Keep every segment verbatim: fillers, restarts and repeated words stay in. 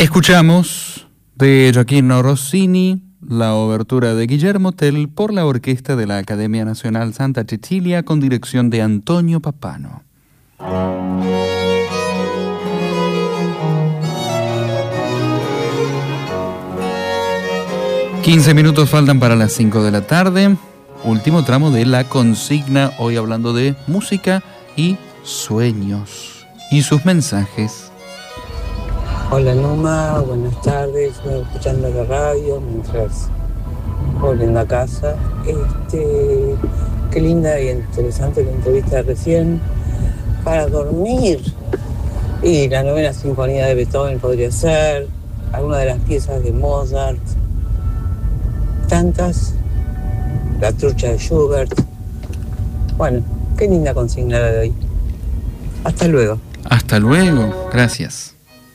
Escuchamos de Gioachino Rossini la obertura de Guillermo Tell por la orquesta de la Academia Nacional Santa Cecilia con dirección de Antonio Papano. quince minutos faltan para las cinco de la tarde. Último tramo de la consigna, hoy hablando de música y sueños y sus mensajes. Hola Numa, buenas tardes, estoy escuchando la radio mientras volviendo a casa. Este, qué linda y interesante la entrevista de recién. Para dormir, y la novena sinfonía de Beethoven podría ser, alguna de las piezas de Mozart, tantas, la trucha de Schubert. Bueno, qué linda consigna la de hoy. Hasta luego. Hasta luego, gracias.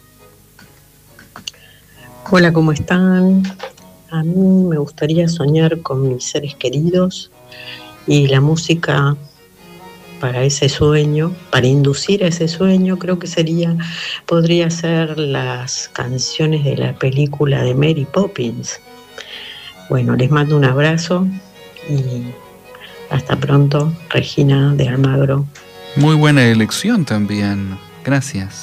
Hola, ¿cómo están? A mí me gustaría soñar con mis seres queridos y la música para ese sueño, para inducir a ese sueño, creo que sería, podría ser las canciones de la película de Mary Poppins. Bueno, les mando un abrazo y hasta pronto, Regina de Almagro. Muy buena elección también, gracias.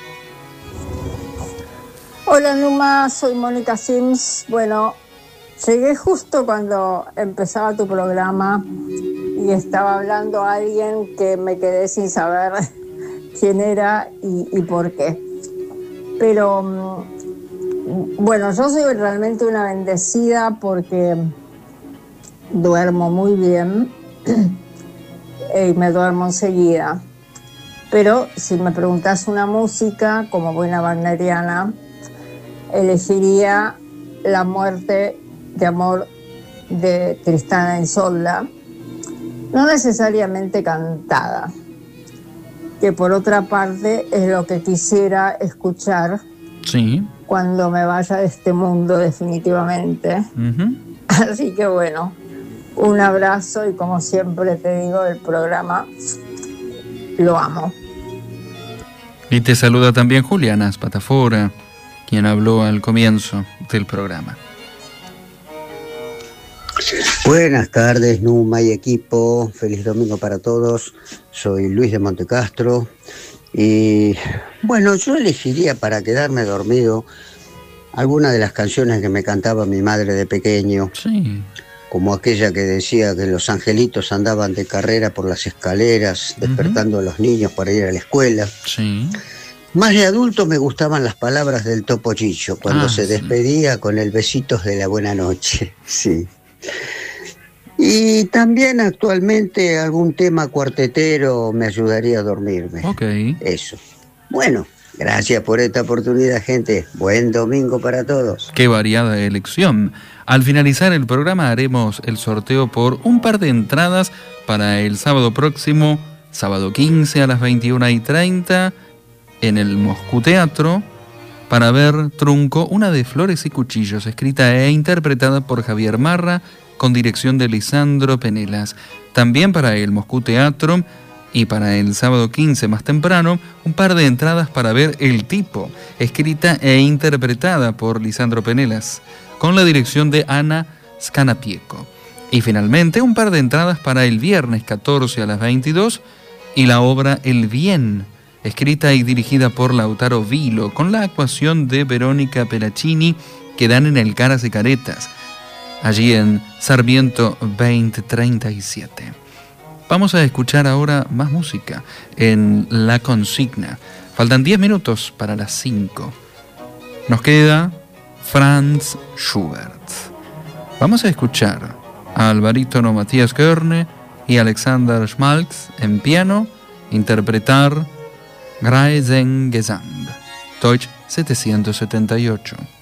Hola Numa, soy Mónica Sims. Bueno, llegué justo cuando empezaba tu programa y estaba hablando alguien que me quedé sin saber quién era y, y por qué. Pero bueno, yo soy realmente una bendecida porque duermo muy bien y me duermo enseguida. Pero si me preguntas una música, como buena wagneriana, elegiría La muerte de amor de Tristana e Isolda, no necesariamente cantada, que por otra parte es lo que quisiera escuchar sí. cuando me vaya de este mundo definitivamente. Uh-huh. Así que bueno, un abrazo y como siempre te digo, el programa lo amo. Y te saluda también Juliana Spatafora, quien habló al comienzo del programa. Buenas tardes, Numa y equipo. Feliz domingo para todos. Soy Luis de Montecastro. Y bueno, yo elegiría para quedarme dormido alguna de las canciones que me cantaba mi madre de pequeño. Sí. Como aquella que decía que los angelitos andaban de carrera por las escaleras, despertando uh-huh. a los niños para ir a la escuela. Sí. Más de adulto me gustaban las palabras del Topo Chicho, cuando ah, se despedía sí. con el besitos de la buena noche. Sí. Y también actualmente algún tema cuartetero me ayudaría a dormirme. Ok. Eso. Bueno, gracias por esta oportunidad, gente. Buen domingo para todos. Qué variada elección. Al finalizar el programa haremos el sorteo por un par de entradas para el sábado próximo, sábado quince a las veintiuna y treinta, en el Moscú Teatro, para ver Trunco, una de Flores y Cuchillos, escrita e interpretada por Javier Marra, con dirección de Lisandro Penelas. También para el Moscú Teatro y para el sábado quince más temprano, un par de entradas para ver El Tipo, escrita e interpretada por Lisandro Penelas, con la dirección de Ana Scanapieko. Y finalmente, un par de entradas para el viernes catorce a las veintidós y la obra El Bien, escrita y dirigida por Lautaro Vilo, con la actuación de Verónica Pelacini, que dan en el Caras y Caretas, allí en Sarmiento veinte treinta y siete. Vamos a escuchar ahora más música en La Consigna. Faltan diez minutos para las cinco. Nos queda Franz Schubert. Vamos a escuchar al barítono Matías Körne y Alexander Schmalz en piano interpretar Greisengesang, Deutsch setecientos setenta y ocho.